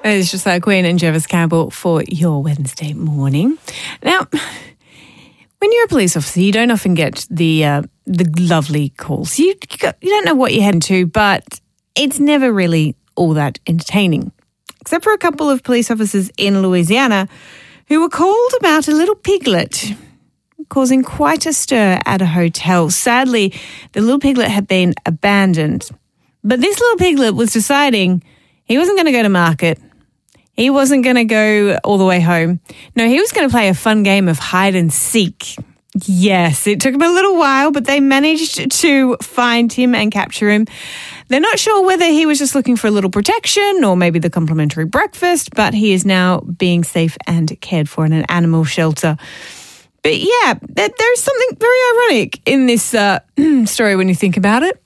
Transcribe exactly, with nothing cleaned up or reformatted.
It's just like Queen and Jervis Campbell for your Wednesday morning. Now, when you're a police officer, you don't often get the uh, the lovely calls. You you don't know what you're heading to, but it's never really all that entertaining, except for a couple of police officers in Louisiana who were called about a little piglet causing quite a stir at a hotel. Sadly, the little piglet had been abandoned, but this little piglet was deciding he wasn't going to go to market. He wasn't going to go all the way home. No, he was going to play a fun game of hide and seek. Yes, it took him a little while, but they managed to find him and capture him. They're not sure whether he was just looking for a little protection or maybe the complimentary breakfast, but he is now being safe and cared for in an animal shelter. But yeah, there's something very ironic in this uh, story when you think about it.